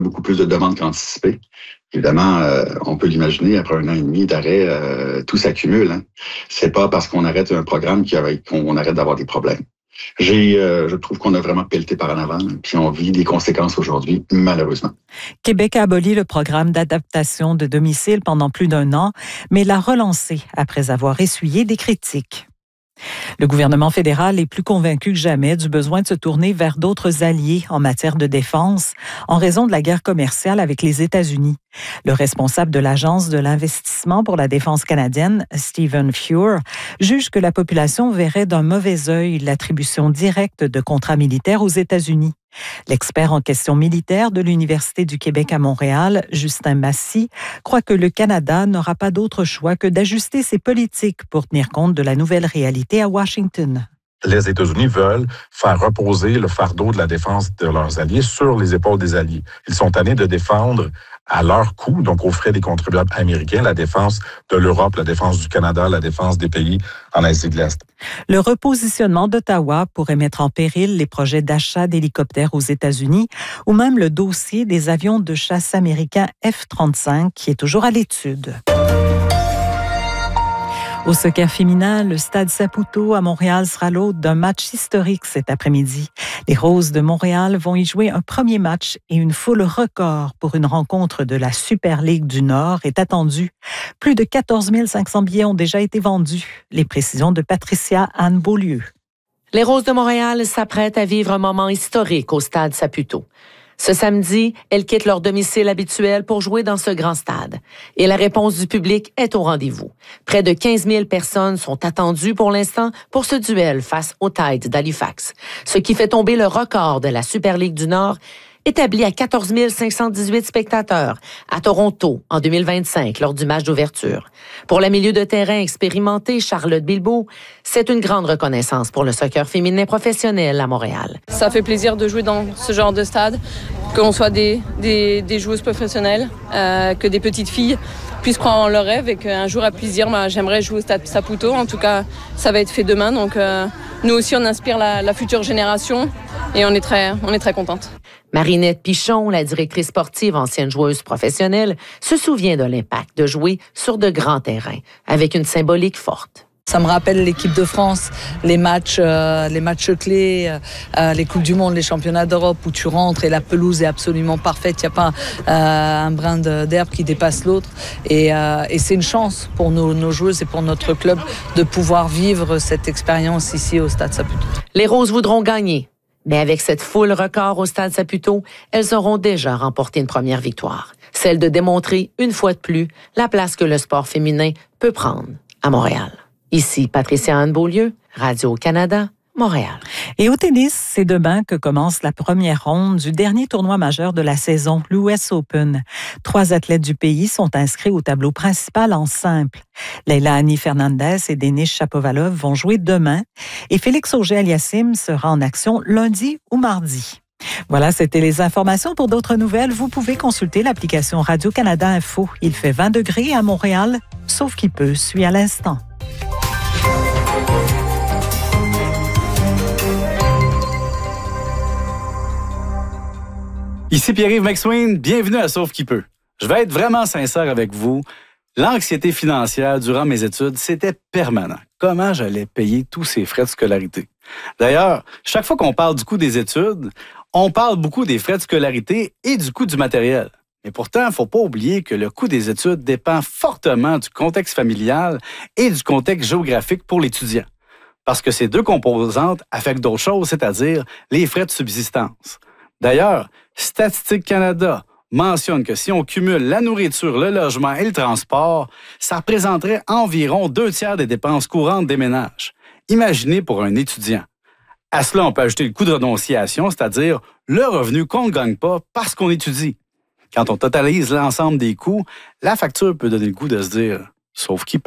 beaucoup plus de demandes qu'anticipées. Évidemment, on peut l'imaginer, après 1 an et demi d'arrêt, tout s'accumule. Hein. C'est pas parce qu'on arrête un programme qu'on arrête d'avoir des problèmes. Je trouve qu'on a vraiment pelleté par en avant, puis on vit des conséquences aujourd'hui, malheureusement. Québec a aboli le programme d'adaptation de domicile pendant plus d'1 an, mais l'a relancé après avoir essuyé des critiques. Le gouvernement fédéral est plus convaincu que jamais du besoin de se tourner vers d'autres alliés en matière de défense en raison de la guerre commerciale avec les États-Unis. Le responsable de l'Agence de l'investissement pour la défense canadienne, Stephen Fuhr, juge que la population verrait d'un mauvais œil l'attribution directe de contrats militaires aux États-Unis. L'expert en questions militaires de l'Université du Québec à Montréal, Justin Massy, croit que le Canada n'aura pas d'autre choix que d'ajuster ses politiques pour tenir compte de la nouvelle réalité à Washington. Les États-Unis veulent faire reposer le fardeau de la défense de leurs alliés sur les épaules des alliés. Ils sont tannés de défendre à leur coût, donc aux frais des contribuables américains, la défense de l'Europe, la défense du Canada, la défense des pays en Asie de l'Est. Le repositionnement d'Ottawa pourrait mettre en péril les projets d'achat d'hélicoptères aux États-Unis ou même le dossier des avions de chasse américains F-35 qui est toujours à l'étude. Au soccer féminin, le Stade Saputo à Montréal sera l'hôte d'un match historique cet après-midi. Les Roses de Montréal vont y jouer un premier match et une foule record pour une rencontre de la Super Ligue du Nord est attendue. Plus de 14 500 billets ont déjà été vendus. Les précisions de Patricia Anne Beaulieu. Les Roses de Montréal s'apprêtent à vivre un moment historique au Stade Saputo. Ce samedi, elles quittent leur domicile habituel pour jouer dans ce grand stade. Et la réponse du public est au rendez-vous. Près de 15 000 personnes sont attendues pour l'instant pour ce duel face aux Tides d'Halifax, ce qui fait tomber le record de la Super Ligue du Nord, établi à 14 518 spectateurs à Toronto en 2025 lors du match d'ouverture. Pour la milieu de terrain expérimentée Charlotte Bilbao, c'est une grande reconnaissance pour le soccer féminin professionnel à Montréal. Ça fait plaisir de jouer dans ce genre de stade, qu'on soit des joueuses professionnelles, que des petites filles puissent croire en leur rêve et qu'un jour elles puissent dire j'aimerais jouer au Stade Saputo. En tout cas, ça va être fait demain. Donc nous aussi, on inspire la future génération et on est très contentes. Marinette Pichon, la directrice sportive, ancienne joueuse professionnelle, se souvient de l'impact de jouer sur de grands terrains, avec une symbolique forte. Ça me rappelle l'équipe de France, les matchs clés, les Coupes du Monde, les championnats d'Europe où tu rentres et la pelouse est absolument parfaite. Il n'y a pas un brin d'herbe qui dépasse l'autre. Et c'est une chance pour nos joueuses et pour notre club de pouvoir vivre cette expérience ici au Stade Saputo. Les Roses voudront gagner. Mais avec cette foule record au Stade Saputo, elles auront déjà remporté une première victoire. Celle de démontrer, une fois de plus, la place que le sport féminin peut prendre à Montréal. Ici, Patricia Anne Beaulieu, Radio-Canada, Montréal. Et au tennis, c'est demain que commence la première ronde du dernier tournoi majeur de la saison, l'US Open. 3 athlètes du pays sont inscrits au tableau principal en simple. Leila Annie Fernandez et Denis Shapovalov vont jouer demain et Félix Auger-Aliassime sera en action lundi ou mardi. Voilà, c'était les informations. Pour d'autres nouvelles, vous pouvez consulter l'application Radio-Canada Info. Il fait 20 degrés à Montréal, sauf qu'il peut, suit à l'instant. Ici Pierre-Yves McSween, bienvenue à Sauf qui peut. Je vais être vraiment sincère avec vous. L'anxiété financière durant mes études, c'était permanent. Comment j'allais payer tous ces frais de scolarité? D'ailleurs, chaque fois qu'on parle du coût des études, on parle beaucoup des frais de scolarité et du coût du matériel. Mais pourtant, il ne faut pas oublier que le coût des études dépend fortement du contexte familial et du contexte géographique pour l'étudiant. Parce que ces deux composantes affectent d'autres choses, c'est-à-dire les frais de subsistance. D'ailleurs, Statistique Canada mentionne que si on cumule la nourriture, le logement et le transport, ça représenterait environ 2/3 des dépenses courantes des ménages. Imaginez pour un étudiant. À cela, on peut ajouter le coût de renonciation, c'est-à-dire le revenu qu'on ne gagne pas parce qu'on étudie. Quand on totalise l'ensemble des coûts, la facture peut donner le goût de se dire « sauf qui peut ».